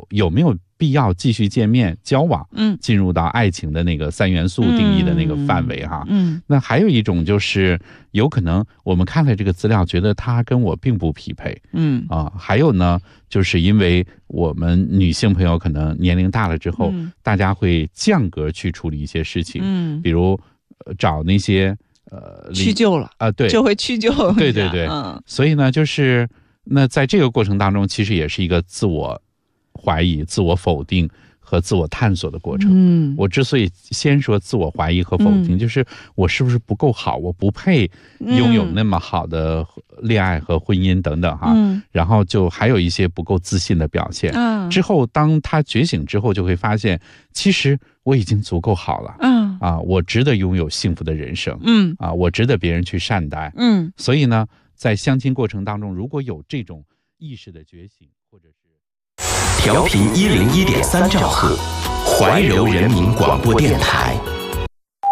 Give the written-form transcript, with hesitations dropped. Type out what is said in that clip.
有没有必要继续见面交往，进入到爱情的那个3元素定义的那个范围哈。那还有一种就是有可能我们看了这个资料觉得他跟我并不匹配，还有呢就是因为我们女性朋友可能年龄大了之后，大家会降格去处理一些事情，比如找那些屈就了对， 就会屈就， 对对对，所以呢就是那在这个过程当中其实也是一个自我怀疑、自我否定和自我探索的过程。我之所以先说自我怀疑和否定，就是我是不是不够好，我不配拥有那么好的恋爱和婚姻等等哈。然后就还有一些不够自信的表现。之后当他觉醒之后，就会发现其实我已经足够好了。我值得拥有幸福的人生。我值得别人去善待。所以呢，在相亲过程当中，如果有这种意识的觉醒，或者是调频101.3兆赫，怀柔人民广播电台。